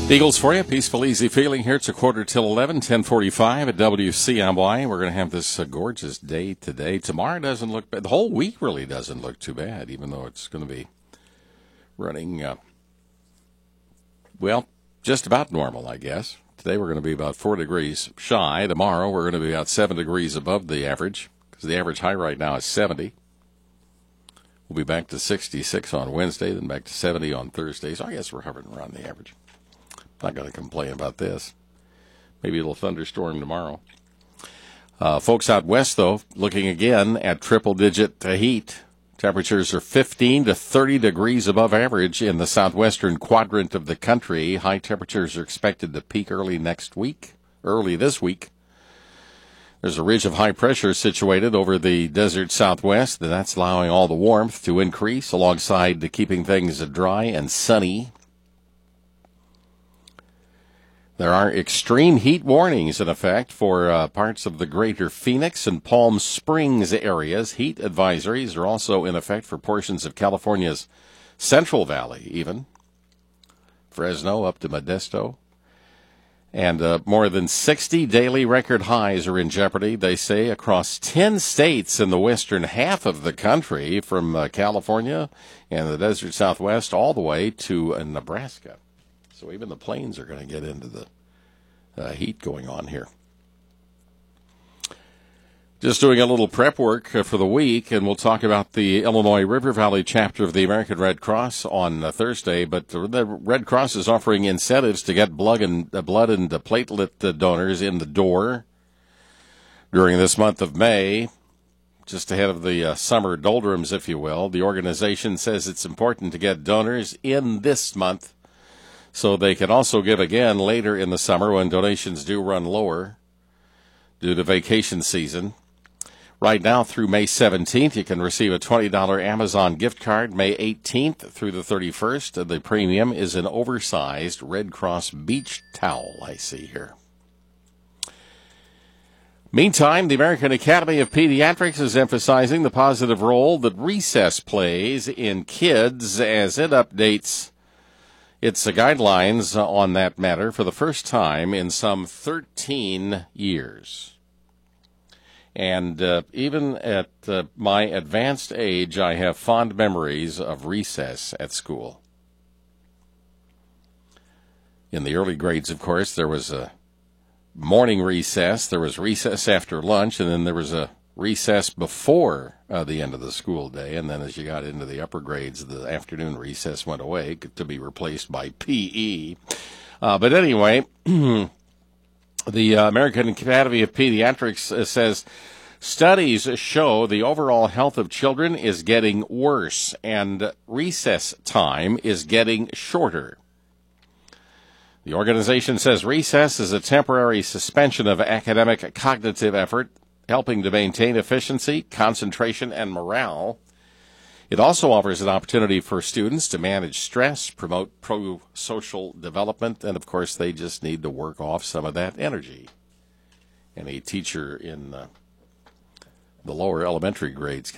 Eagles for you. Peaceful, easy feeling here. It's a quarter till 11, 10:45 at WCMY. We're going to have this gorgeous day today. Tomorrow doesn't look bad. The whole week really doesn't look too bad, even though it's going to be running, just about normal, I guess. Today we're going to be about 4 degrees shy. Tomorrow we're going to be about 7 degrees above the average, because the average high right now is 70. We'll be back to 66 on Wednesday, then back to 70 on Thursday. So I guess we're hovering around the average. Not going to complain about this. Maybe it'll thunderstorm tomorrow. Folks out west, though, looking again at triple-digit heat. Temperatures are 15 to 30 degrees above average in the southwestern quadrant of the country. High temperatures are expected to peak early this week. There's a ridge of high pressure situated over the desert southwest, and that's allowing all the warmth to increase alongside keeping things dry and sunny. There are extreme heat warnings in effect for parts of the greater Phoenix and Palm Springs areas. Heat advisories are also in effect for portions of California's Central Valley, even. Fresno up to Modesto. And more than 60 daily record highs are in jeopardy, they say, across 10 states in the western half of the country, from California and the desert southwest all the way to Nebraska. So even the plains are going to get into the heat going on here. Just doing a little prep work for the week, and we'll talk about the Illinois River Valley chapter of the American Red Cross on Thursday. But the Red Cross is offering incentives to get blood and platelet donors in the door during this month of May, just ahead of the summer doldrums, if you will. The organization says it's important to get donors in this month, so they can also give again later in the summer when donations do run lower due to vacation season. Right now through May 17th, you can receive a $20 Amazon gift card. May 18th through the 31st, the premium is an oversized Red Cross beach towel, I see here. Meantime, the American Academy of Pediatrics is emphasizing the positive role that recess plays in kids as it updates its guidelines on that matter for the first time in some 13 years. And even at my advanced age, I have fond memories of recess at school. In the early grades, of course, there was a morning recess, there was recess after lunch, and then there was a recess before the end of the school day. And then as you got into the upper grades, the afternoon recess went away to be replaced by PE. But anyway, the American Academy of Pediatrics says studies show the overall health of children is getting worse and recess time is getting shorter. The organization says recess is a temporary suspension of academic cognitive effort, helping to maintain efficiency, concentration, and morale. It also offers an opportunity for students to manage stress, promote pro-social development, and, of course, they just need to work off some of that energy. And a teacher in the lower elementary grades